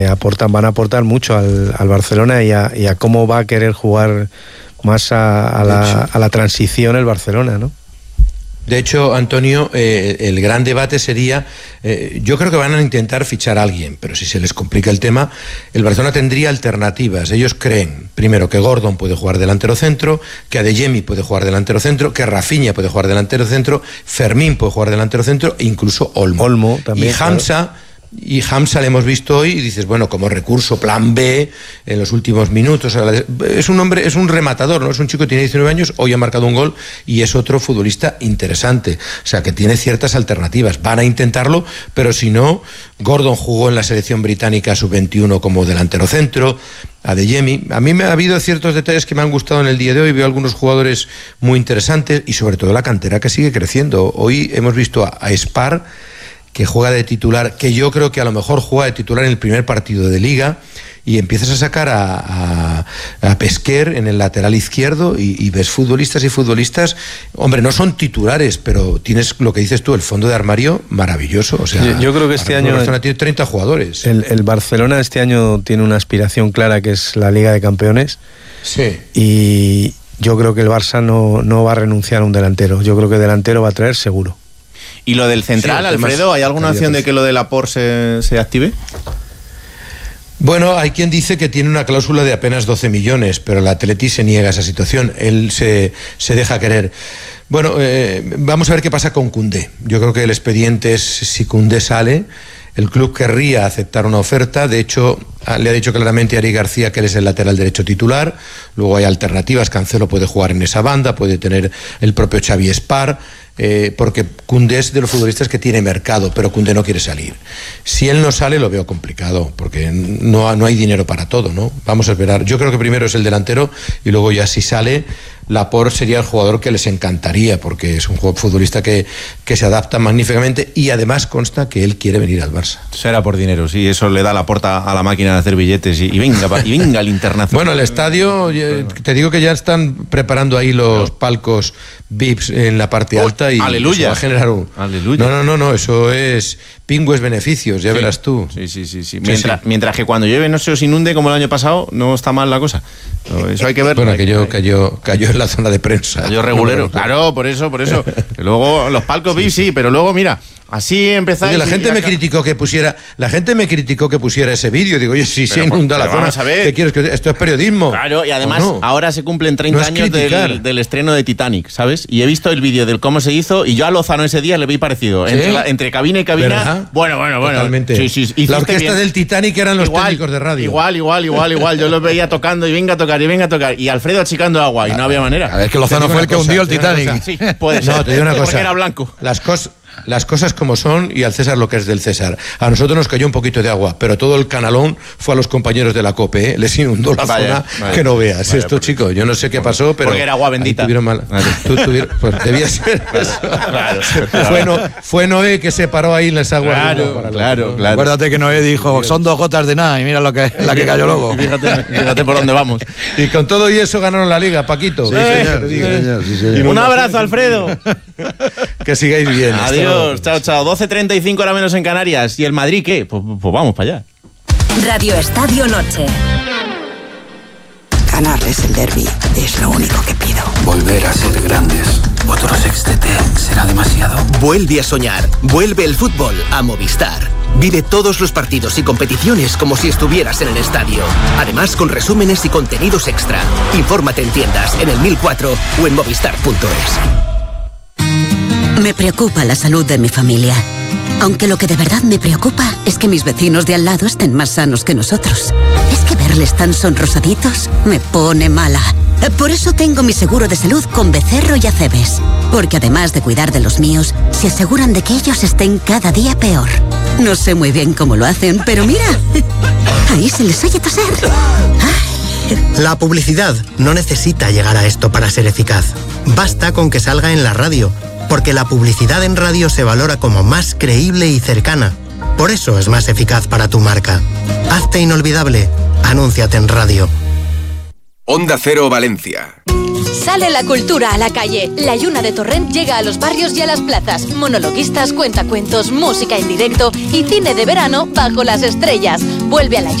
van a aportar mucho al Barcelona y a cómo va a querer jugar más a la transición el Barcelona, ¿no? De hecho, Antonio, el gran debate sería, yo creo que van a intentar fichar a alguien, pero si se les complica el tema, el Barcelona tendría alternativas. Ellos creen, primero, que Gordon puede jugar delantero centro, que Adeyemi puede jugar delantero centro, que Rafinha puede jugar delantero centro, Fermín puede jugar delantero centro e incluso Olmo también, y Hamza le hemos visto hoy y dices, bueno, como recurso, plan B en los últimos minutos. Es un hombre, es un rematador, ¿no? Es un chico que tiene 19 años, hoy ha marcado un gol y es otro futbolista interesante. O sea, que tiene ciertas alternativas. Van a intentarlo, pero si no, Gordon jugó en la selección británica sub-21 como delantero centro. Adeyemi, a mí me ha habido ciertos detalles que me han gustado en el día de hoy. Veo algunos jugadores muy interesantes y sobre todo la cantera que sigue creciendo. Hoy hemos visto a Spar, que juega de titular, que yo creo que a lo mejor juega de titular en el primer partido de Liga, y empiezas a sacar a Pesquer en el lateral izquierdo y ves futbolistas y futbolistas, hombre, no son titulares, pero tienes lo que dices tú, el fondo de armario maravilloso. O sea, yo creo que este año Barcelona tiene 30 jugadores. El Barcelona este año tiene una aspiración clara, que es la Liga de Campeones. Sí. Y yo creo que el Barça no va a renunciar a un delantero. Yo creo que delantero va a traer seguro. ¿Y lo del central, sí, Alfredo? ¿Hay alguna opción de que lo de Laporte se active? Bueno, hay quien dice que tiene una cláusula de apenas 12 millones, pero el Atleti se niega a esa situación. Él se deja querer. Bueno, vamos a ver qué pasa con Koundé. Yo creo que el expediente es, si Koundé sale, el club querría aceptar una oferta. De hecho, le ha dicho claramente a Ari García que él es el lateral derecho titular. Luego hay alternativas. Cancelo puede jugar en esa banda, puede tener el propio Xavi Spar, porque Koundé es de los futbolistas que tiene mercado, pero Koundé no quiere salir. Si él no sale, lo veo complicado, porque no hay dinero para todo, ¿no? Vamos a esperar. Yo creo que primero es el delantero y luego ya si sale, Laporte sería el jugador que les encantaría, porque es un futbolista que se adapta magníficamente y además consta que él quiere venir al Barça. Será por dinero, sí, eso le da la puerta a la máquina de hacer billetes y venga el internacional. Bueno, el estadio, te digo que ya están preparando ahí los palcos VIPs en la parte alta y aleluya. Va a generar un... Aleluya. No, eso es pingües beneficios, ya verás tú. Sí. Mientras que cuando llueve no se os inunde como el año pasado, no está mal la cosa. Eso hay que verlo. Bueno, cayó en la zona de prensa. Cayó regulero. Claro, por eso. Luego los palcos VIP sí, pero luego mira, así empezáis. Oye, la gente me criticó que pusiera ese vídeo. Digo, oye, si se inunda la zona, ¿qué quieres que esto es periodismo? Claro, y además ahora se cumplen 30 años del estreno de Titanic, ¿sabes? Y he visto el vídeo del cómo se hizo y yo a Lozano ese día le vi parecido. ¿Sí? Entre cabina y cabina. ¿Verdad? Bueno. Totalmente. Sí. La orquesta del Titanic eran los técnicos de radio. Igual. Yo los veía tocando y venga a tocar. Y Alfredo achicando agua y no había manera. A ver, que Lozano fue el que hundió el Titanic. Sí, puede ser. No, te digo una cosa. Porque era blanco. Las cosas como son y al César lo que es del César. A nosotros nos cayó un poquito de agua, pero todo el canalón fue a los compañeros de la COPE, ¿eh? Les inundó la zona que no veas. Esto, chicos, yo no sé qué pasó, pero... Porque era agua bendita. Tuvieron mal. Pues debía ser eso. Claro. Fue Noé que se paró ahí en las aguas. Claro. Acuérdate que Noé dijo, son 2 gotas de nada, y mira la que cayó luego. Fíjate por dónde vamos. Y con todo y eso ganaron la Liga, Paquito. Sí, señor. Un abrazo, Alfredo. Que sigáis bien. Adiós, chao. 12:35 ahora menos en Canarias. ¿Y el Madrid qué? Pues vamos para allá. Radio Estadio Noche. Ganarles el derbi es lo único que pido. Volver a ser grandes. Otro sextete será demasiado. Vuelve a soñar. Vuelve el fútbol a Movistar. Vive todos los partidos y competiciones como si estuvieras en el estadio. Además, con resúmenes y contenidos extra. Infórmate en tiendas, en el 1004 o en movistar.es. Me preocupa la salud de mi familia. Aunque lo que de verdad me preocupa es que mis vecinos de al lado estén más sanos que nosotros. Es que verles tan sonrosaditos me pone mala. Por eso tengo mi seguro de salud con Becerro y Acebes. Porque además de cuidar de los míos, se aseguran de que ellos estén cada día peor. No sé muy bien cómo lo hacen, pero mira, ahí se les oye toser. La publicidad no necesita llegar a esto para ser eficaz. Basta con que salga en la radio, porque la publicidad en radio se valora como más creíble y cercana. Por eso es más eficaz para tu marca. Hazte inolvidable. Anúnciate en radio. Onda Cero Valencia. Sale la cultura a la calle. La Lluna de Torrent llega a los barrios y a las plazas. Monologuistas, cuentacuentos, música en directo y cine de verano bajo las estrellas. Vuelve a la